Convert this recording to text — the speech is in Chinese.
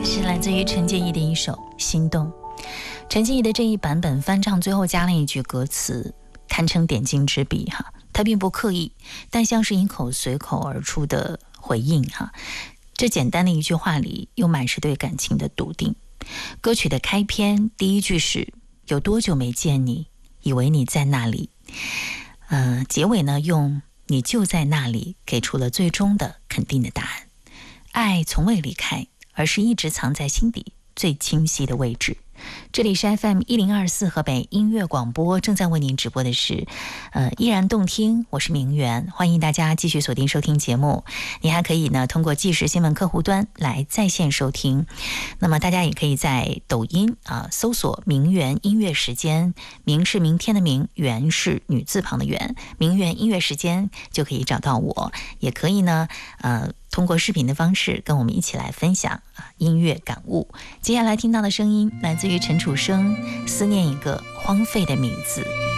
是来自于陈建义的一首《心动》。陈建义的这一版本翻唱最后加了一句歌词，堪称点睛之笔哈。他并不刻意，但像是一口随口而出的回应哈。这简单的一句话里，又满是对感情的笃定。歌曲的开篇第一句是“有多久没见你，以为你在那里”。结尾呢，用“你就在那里”给出了最终的肯定的答案。爱从未离开，而是一直藏在心底最清晰的位置。这里是 FM1024 河北音乐广播，正在为您直播的是依然动听，我是明媛，欢迎大家继续锁定收听节目。你还可以呢通过即时新闻客户端来在线收听，那么大家也可以在抖音搜索明媛音乐时间，明是明天的明，媛是女字旁的媛，明媛音乐时间就可以找到我。也可以呢通过视频的方式跟我们一起来分享音乐感悟。接下来听到的声音来自于陈楚生，思念一个荒废的名字。